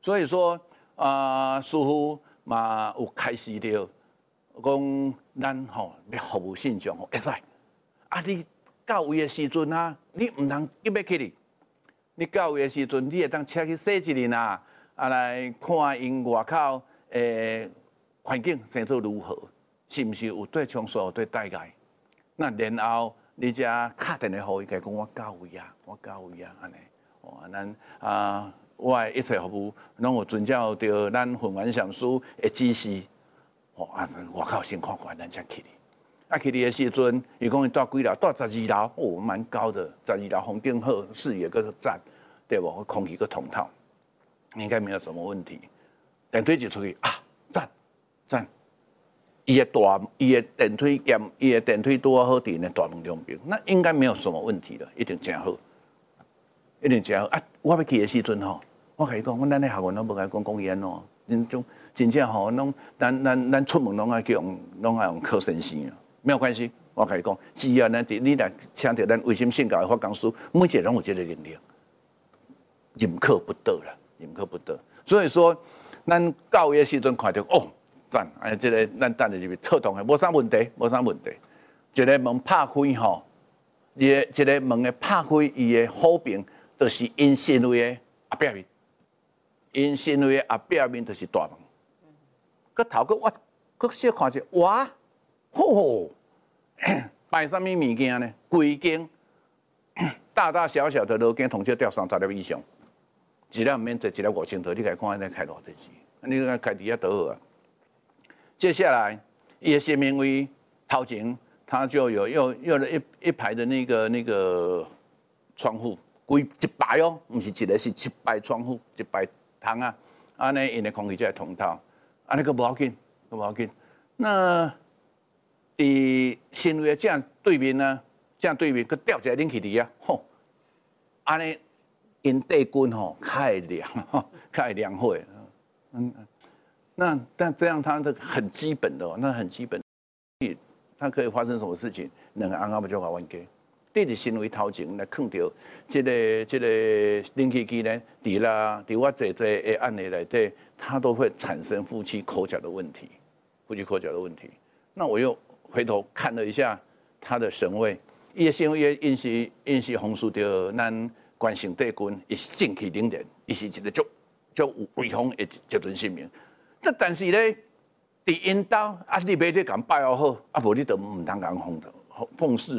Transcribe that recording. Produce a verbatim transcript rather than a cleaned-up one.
所以说啊，似乎嘛有开始了，讲咱吼要服务信众吼会使。啊，你到位的时阵啊，你唔通急要去哩。你到位的时阵，你会当车去洗一轮啊，啊来看因外口诶环境生做如何，是毋是有对冲所有对大概？那然后你才敲电话互伊，甲讲我到位啊，我到位啊，安尼。哦，咱啊，我的一切服务拢有遵照着咱混元上师的指示。哦，啊，外口先看看，咱才去哩。啊，去哩的时阵，伊讲伊住几楼？住十二楼，哦，蛮高的，十二楼风景好，视野个赞，对不？空气个通透，应该没有什么问题。电梯一出去啊，赞赞，伊的大，伊的电梯兼伊的电梯多好伫呢大门两边，那应该没有什么问题了，一定真好，一定真好啊！我要去的时阵吼，我甲伊讲，阮咱咧学员拢无甲伊讲讲伊安怎，真种真正吼，拢咱咱咱出门拢爱叫用，拢爱用柯先生啊。没有关系，我跟你讲，只要咱你来请到咱卫生性教的发讲师，每一个人有这个能力，任课不得了，任课不得。所以说，咱到的时阵看到哦，赞，哎，这个咱等下入去特动的，无啥问题，无啥问题。一个门拍开吼，一个一个门的拍开，伊的好边就是因身位的后壁面，因身位的后壁面就是大门。个头个我，个小看者，哇！吼，摆什么物件呢？规间大大小小的楼间，同时吊三十粒以上，一粒唔免坐，一粒五千多，你来看咱开偌多钱？你看开底下多好啊！接下来，伊的先面位头前，它就有又又了一一排的那个那个窗户，规一排哦，不是一个，是一排窗户，一排窗啊，安尼因的空气才会通透，安尼个无要紧，个无要紧。那伫新位这样对面呢，这样对面，佮吊一个冷气伫啊，吼，安尼因地根吼太凉，吼，太凉会，嗯，那但这样它的很基本的、哦，那很基本，它可以发生什么事情？两个安阿不就搞冤家？你伫新位头前来放着这个这个冷气机呢，伫啦，伫我这这个案例内底，它都会产生夫妻口角的问题，夫妻口角的问题。那我又回头看了一下他的神位，伊的神位因是因是风属着咱关圣帝君，伊是正气凛然，伊是一个足足有威风的一尊神明。那但是咧，伫因兜啊，你要你共拜好好，啊无你就唔通共奉奉奉事。